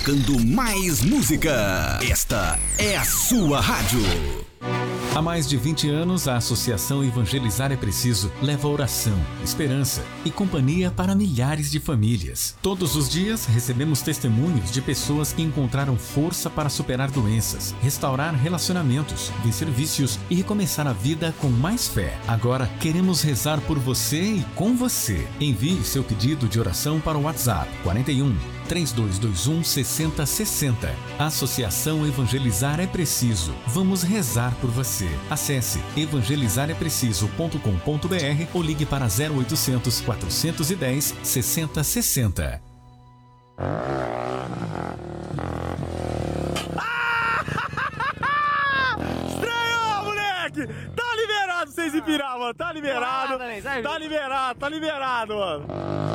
tocando mais música. Esta é a sua rádio. Há mais de 20 anos, a Associação Evangelizar é Preciso leva oração, esperança e companhia para milhares de famílias. Todos os dias recebemos testemunhos de pessoas que encontraram força para superar doenças, restaurar relacionamentos, vencer vícios e recomeçar a vida com mais fé. Agora queremos rezar por você e com você. Envie seu pedido de oração para o WhatsApp 41 3221 6060. Associação Evangelizar é Preciso. Vamos rezar por você. Acesse evangelizarepreciso.com.br ou ligue para 0800 410 6060. Estranhou, moleque! Tá liberado vocês se virar, mano. Tá liberado. Tá liberado, mano.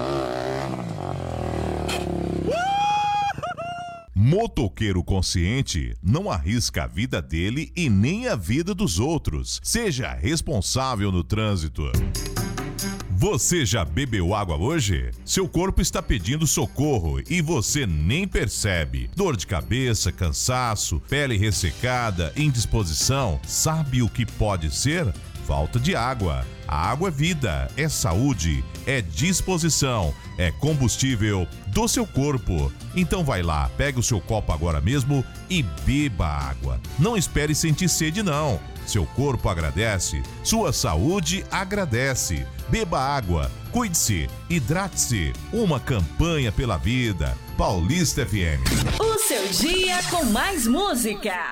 Motoqueiro consciente não arrisca a vida dele e nem a vida dos outros. Seja responsável no trânsito. Você já bebeu água hoje? Seu corpo está pedindo socorro e você nem percebe. Dor de cabeça, cansaço, pele ressecada, indisposição. Sabe o que pode ser? Falta de água. A água é vida, é saúde, é disposição, é combustível do seu corpo. Então vai lá, pega o seu copo agora mesmo e beba água. Não espere sentir sede não. Seu corpo agradece, sua saúde agradece. Beba água, cuide-se, hidrate-se. Uma campanha pela vida. Paulista FM. O seu dia com mais música.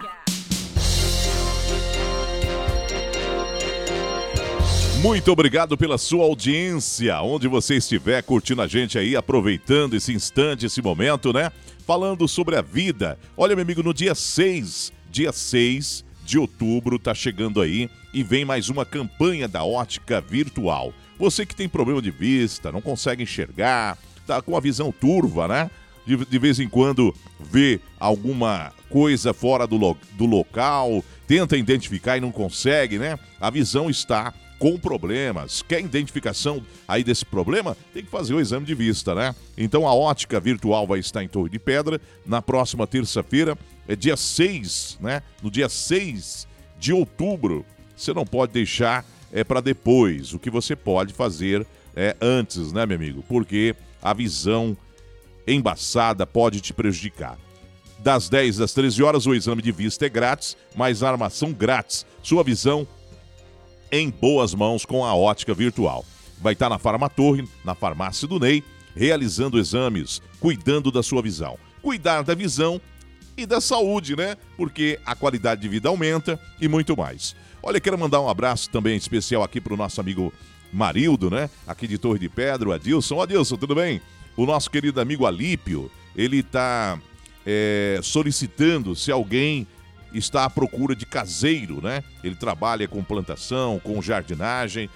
Muito obrigado pela sua audiência, onde você estiver curtindo a gente aí, aproveitando esse instante, esse momento, né? Falando sobre a vida. Olha, meu amigo, no dia 6 de outubro, tá chegando aí e vem mais uma campanha da Ótica Virtual. Você que tem problema de vista, não consegue enxergar, tá com a visão turva, né? De vez em quando vê alguma coisa fora do local, tenta identificar e não consegue, né? A visão está com problemas. Quer identificação aí desse problema? Tem que fazer o exame de vista, né? Então a Ótica Virtual vai estar em Torre de Pedra na próxima terça-feira, é dia 6, né? No dia 6 de outubro. Você não pode deixar para depois. O que você pode fazer antes, né, meu amigo? Porque a visão embaçada pode te prejudicar. Das 10 às 13 horas o exame de vista é grátis, mas a armação grátis. Sua visão em boas mãos com a Ótica Virtual. Vai estar na Farmatorre, na farmácia do Ney, realizando exames, cuidando da sua visão. Cuidar da visão e da saúde, né? Porque a qualidade de vida aumenta e muito mais. Olha, quero mandar um abraço também especial aqui para o nosso amigo Marildo, né? Aqui de Torre de Pedra, o Adilson. Adilson, tudo bem? O nosso querido amigo Alípio, ele está solicitando se alguém está à procura de caseiro, né? Ele trabalha com plantação, com jardinagem,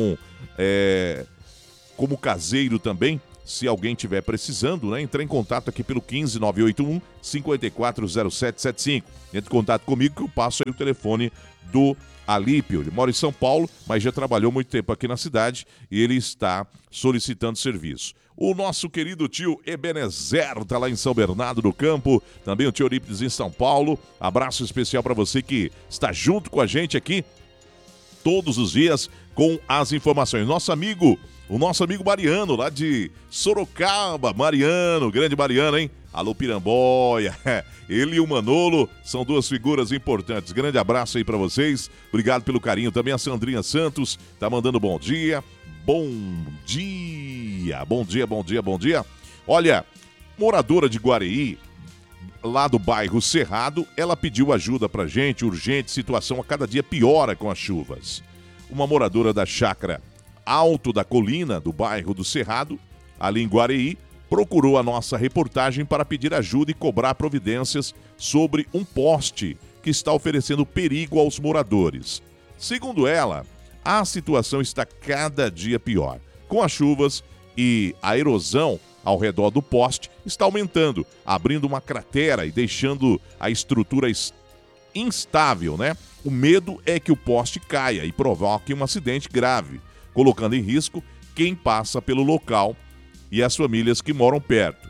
como caseiro também. Se alguém estiver precisando, né? Entre em contato aqui pelo 15981 540775. Entre em contato comigo que eu passo aí o telefone do Alípio. Ele mora em São Paulo, mas já trabalhou muito tempo aqui na cidade e ele está solicitando serviço. O nosso querido tio Ebenezer está lá em São Bernardo do Campo, também o tio Eurípides em São Paulo. Abraço especial para você que está junto com a gente aqui todos os dias com as informações. O nosso amigo Mariano, lá de Sorocaba. Mariano, grande Mariano, hein? Alô, Piramboia. Ele e o Manolo são duas figuras importantes. Grande abraço aí para vocês. Obrigado pelo carinho. Também a Sandrinha Santos tá mandando bom dia. Bom dia. Bom dia, bom dia, bom dia. Olha, moradora de Guareí, lá do bairro Cerrado, ela pediu ajuda pra gente, urgente, situação a cada dia piora com as chuvas. Uma moradora da chácara Alto da Colina, do bairro do Cerrado, ali em Guareí, procurou a nossa reportagem para pedir ajuda e cobrar providências sobre um poste que está oferecendo perigo aos moradores. Segundo ela, a situação está cada dia pior. Com as chuvas e a erosão ao redor do poste está aumentando, abrindo uma cratera e deixando a estrutura instável, né? O medo é que o poste caia e provoque um acidente grave, colocando em risco quem passa pelo local e as famílias que moram perto.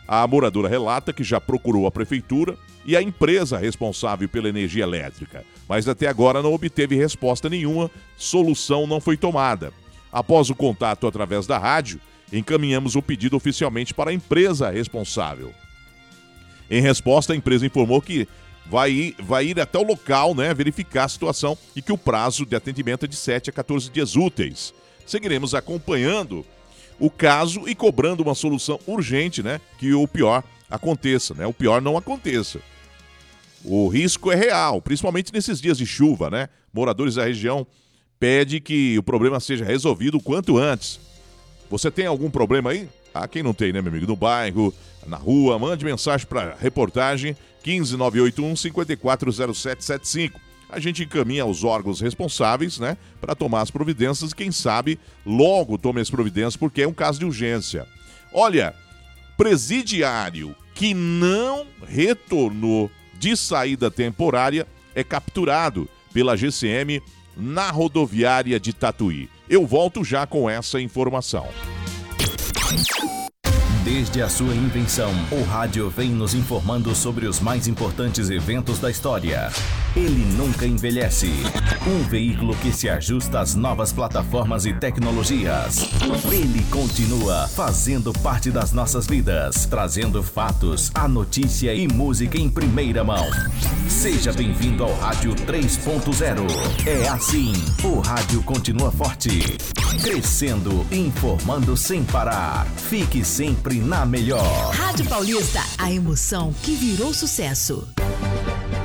A moradora relata que já procurou a prefeitura e a empresa responsável pela energia elétrica, mas até agora não obteve resposta nenhuma, solução não foi tomada. Após o contato através da rádio, encaminhamos o pedido oficialmente para a empresa responsável. Em resposta, a empresa informou que vai ir até o local, né, verificar a situação e que o prazo de atendimento é de 7 a 14 dias úteis. Seguiremos acompanhando o caso e cobrando uma solução urgente, né, que o pior aconteça, né, o pior não aconteça. O risco é real, principalmente nesses dias de chuva, né? Moradores da região pedem que o problema seja resolvido o quanto antes. Você tem algum problema aí? Ah, quem não tem, né, meu amigo? No bairro, na rua, mande mensagem para reportagem 15981 540775. A gente encaminha aos órgãos responsáveis, né, para tomar as providências e quem sabe logo tome as providências porque é um caso de urgência. Olha, presidiário que não retornou de saída temporária é capturado pela GCM na rodoviária de Tatuí. Eu volto já com essa informação. Desde a sua invenção, o rádio vem nos informando sobre os mais importantes eventos da história. Ele nunca envelhece. Um veículo que se ajusta às novas plataformas e tecnologias. Ele continua fazendo parte das nossas vidas, trazendo fatos, a notícia e música em primeira mão. Seja bem-vindo ao Rádio 3.0. É assim, o rádio continua forte, crescendo, informando sem parar. Fique sempre na melhor. Rádio Paulista, a emoção que virou sucesso.